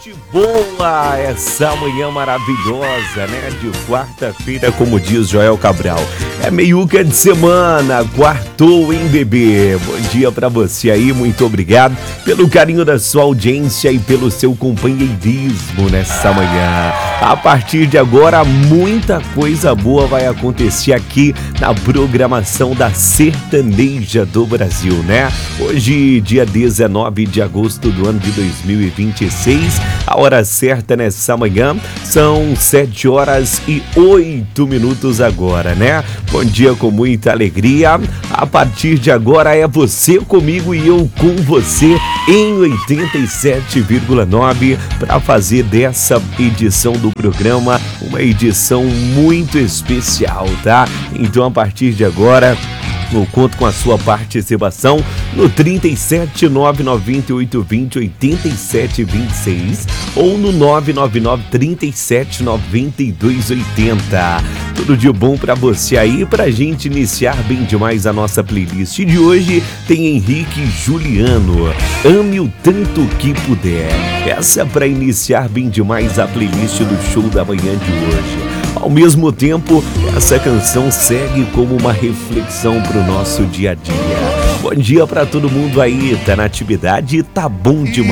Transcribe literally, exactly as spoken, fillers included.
noite boa, essa manhã maravilhosa, né? De quarta-feira, como diz Joel Cabral. É meiuca de semana, quartou, hein, bebê? Bom dia pra você aí, muito obrigado pelo carinho da sua audiência e pelo seu companheirismo nessa manhã. A partir de agora, muita coisa boa vai acontecer aqui na programação da Sertaneja do Brasil, né? Hoje, dia dezenove de agosto do ano de dois mil e vinte e seis, a hora certa nessa manhã são sete horas e oito minutos agora, né? Bom dia com muita alegria. A partir de agora é você comigo e eu com você em oitenta e sete vírgula nove para fazer dessa edição do programa uma edição muito especial, tá? Então, a partir de agora, eu conto com a sua participação no trinta e sete, nove nove oito dois zero, oito sete dois seis ou no nove nove nove, três sete, nove dois oito zero. Tudo de bom pra você aí, pra gente iniciar bem demais a nossa playlist de hoje. Tem Henrique Juliano, Ame o Tanto Que Puder. Essa pra iniciar bem demais a playlist do show da manhã de hoje. Ao mesmo tempo, essa canção segue como uma reflexão pro nosso dia a dia. Bom dia pra todo mundo aí, tá na atividade e tá bom demais.